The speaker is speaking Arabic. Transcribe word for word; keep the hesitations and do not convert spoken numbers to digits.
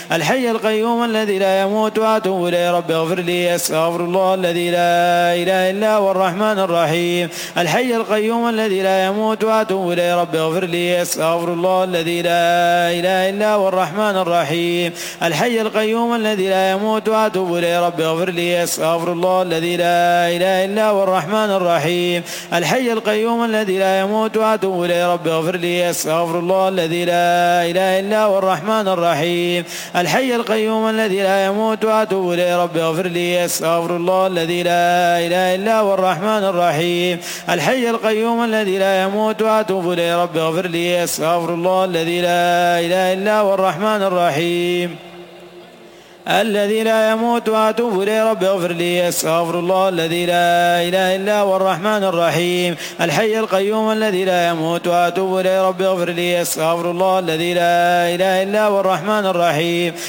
الحي القيوم الذي لا يموت وأتوب إليه رب اغفر لي أستغفر الله الذي لا إله إلا هو الرحمن الرحيم الحي القيوم الذي لا يموت وأتوب إليه رب اغفر لي أستغفر الله الذي لا إله إلا هو الرحمن الرحيم الحي القيوم الذي لا يموت وأتوب إليه رب اغفر لي أستغفر الله الذي لا إله إلا هو الرحمن الرحيم الحي القيوم الذي لا يموت وأتوب إليه رب اغفر لي أستغفر الله الذي لا إله إلا هو الرحمن الرحيم الحي القيوم الذي لا يموت وأتوب إليه رب اغفر لي أستغفر الله الذي لا إله إلا هو الرحمن الرحيم الحي القيوم الذي لا يموت وأتوب إليه رب اغفر لي أستغفر الله الذي لا إله إلا هو الرحمن الرحيم الذي لا يموت وأتوب إليه رب اغفر لي أستغفر الله الذي لا إله إلا هو الرحمن الرحيم الحي القيوم الذي لا يموت وأتوب إليه رب اغفر لي أستغفر الله الذي لا إله إلا هو الرحمن الرحيم